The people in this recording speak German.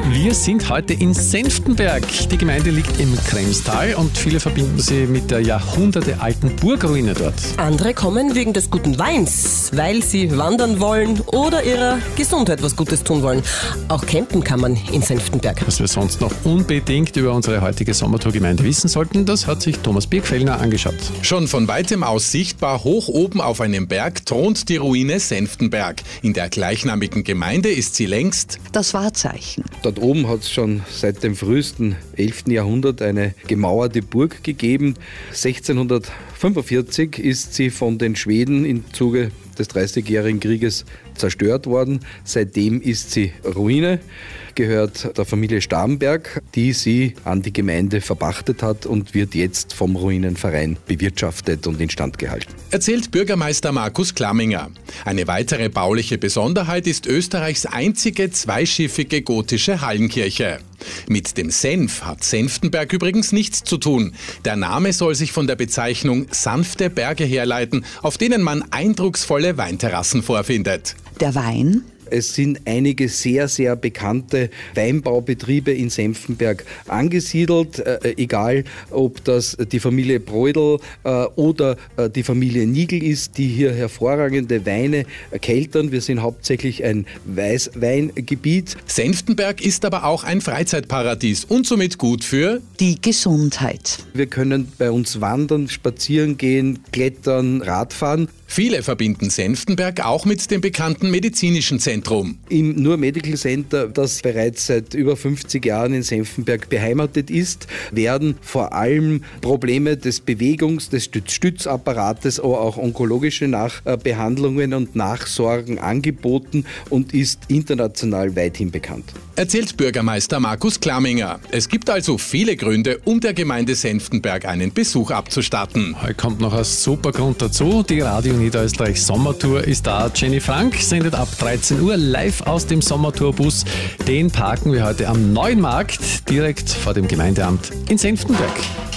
Wir sind heute in Senftenberg. Die Gemeinde liegt im Kremstal und viele verbinden sie mit der jahrhundertealten Burgruine dort. Andere kommen wegen des guten Weins, weil sie wandern wollen oder ihrer Gesundheit was Gutes tun wollen. Auch campen kann man in Senftenberg. Was wir sonst noch unbedingt über unsere heutige Sommertourgemeinde wissen sollten, das hat sich Thomas Birkfellner angeschaut. Schon von weitem aus sichtbar, hoch oben auf einem Berg, thront die Ruine Senftenberg. In der gleichnamigen Gemeinde ist sie längst das Wahrzeichen. Dort oben hat es schon seit dem frühesten 11. Jahrhundert eine gemauerte Burg gegeben. 1645 ist sie von den Schweden im Zuge des 30-jährigen Krieges zerstört worden. Seitdem ist sie Ruine, gehört der Familie Starnberg, die sie an die Gemeinde verpachtet hat und wird jetzt vom Ruinenverein bewirtschaftet und instand gehalten. Erzählt Bürgermeister Markus Klamminger. Eine weitere bauliche Besonderheit ist Österreichs einzige zweischiffige gotische Hallenkirche. Mit dem Senf hat Senftenberg übrigens nichts zu tun. Der Name soll sich von der Bezeichnung sanfte Berge herleiten, auf denen man eindrucksvolle Weinterrassen vorfindet. Der Wein? Es sind einige sehr, sehr bekannte Weinbaubetriebe in Senftenberg angesiedelt, egal ob das die Familie Breudel oder die Familie Nigel ist, die hier hervorragende Weine keltern. Wir sind hauptsächlich ein Weißweingebiet. Senftenberg ist aber auch ein Freizeitparadies und somit gut für die Gesundheit. Wir können bei uns wandern, spazieren gehen, klettern, Radfahren. Viele verbinden Senftenberg auch mit dem bekannten medizinischen Zentrum. Im Nur Medical Center, das bereits seit über 50 Jahren in Senftenberg beheimatet ist, werden vor allem Probleme des des Stützapparates, aber auch onkologische Nachbehandlungen und Nachsorgen angeboten und ist international weithin bekannt. Erzählt Bürgermeister Markus Klamminger. Es gibt also viele Gründe, um der Gemeinde Senftenberg einen Besuch abzustatten. Heute kommt noch ein super Grund dazu. Die Radio Niederösterreich Sommertour ist da. Jenny Frank sendet ab 13 Uhr live aus dem Sommertourbus. Den parken wir heute am Neuen Markt, direkt vor dem Gemeindeamt in Senftenberg.